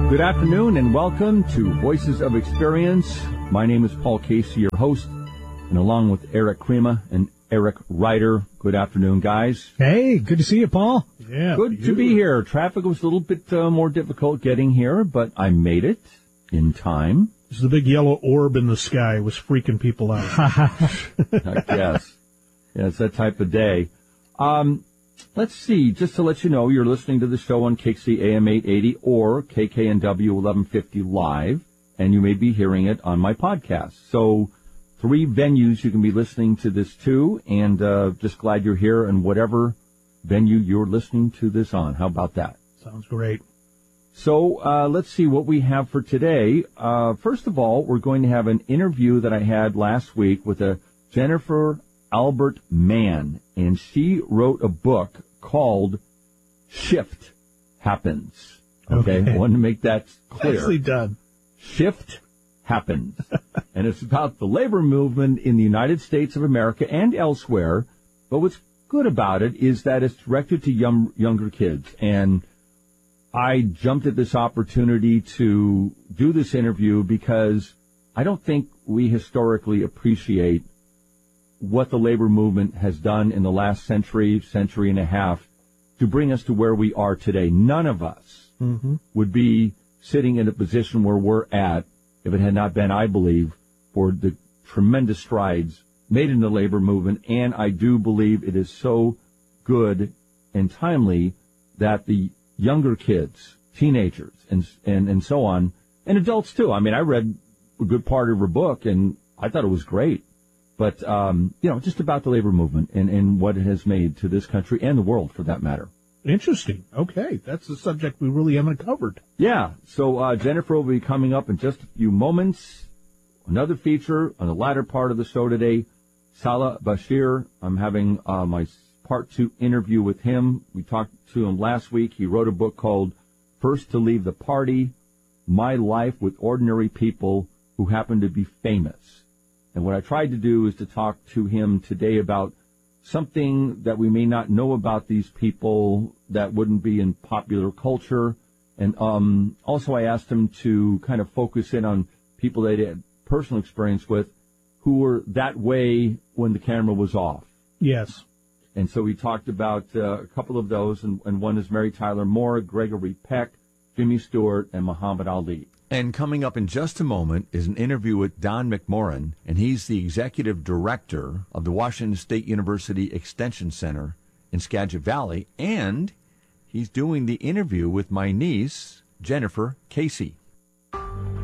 Good afternoon and welcome to Voices of Experience. My name is Paul Casey, your host, and along with Eric Crema and Eric Ryder. Good afternoon, guys. Hey, good to see you, Paul. Yeah, good to be here. Traffic was a little bit more difficult getting here, but I made it in time. The big yellow orb in the sky was freaking people out. I guess. Yeah, it's that type of day. Let's see, just to let you know, you're listening to the show on KC AM 880 or KKNW 1150 live, and you may be hearing it on my podcast. So 3 venues you can be listening to this to, and just glad you're here in whatever venue you're listening to this on. How about that? Sounds great. So let's see what we have for today. First of all, we're going to have an interview that I had last week with a Jennifer Albert Mann, and she wrote a book called Shift Happens. Okay. I want to make that clear. Nicely done. Shift Happens. And it's about the labor movement in the United States of America and elsewhere. But what's good about it is that it's directed to younger kids. And I jumped at this opportunity to do this interview because I don't think we historically appreciate what the labor movement has done in the last century and a half to bring us to where we are today. None of us would be sitting in a position where we're at if it had not been, I believe, for the tremendous strides made in the labor movement. And I do believe it is so good and timely that the younger kids, teenagers, and so on, and adults too. I mean, I read a good part of her book, and I thought it was great. But, just about the labor movement and what it has made to this country and the world, for that matter. Interesting. Okay. That's the subject we really haven't covered. Yeah. So Jennifer will be coming up in just a few moments. Another feature on the latter part of the show today, Salah Bashir. I'm having my part 2 interview with him. We talked to him last week. He wrote a book called First to Leave the Party, My Life with Ordinary People Who Happen to Be Famous. And what I tried to do is to talk to him today about something that we may not know about these people that wouldn't be in popular culture. And also I asked him to kind of focus in on people that he had personal experience with who were that way when the camera was off. Yes. And so we talked about a couple of those, and one is Mary Tyler Moore, Gregory Peck, Jimmy Stewart, and Muhammad Ali. And coming up in just a moment is an interview with Don McMorran, and he's the executive director of the Washington State University Extension Center in Skagit Valley, and he's doing the interview with my niece, Jennifer Casey.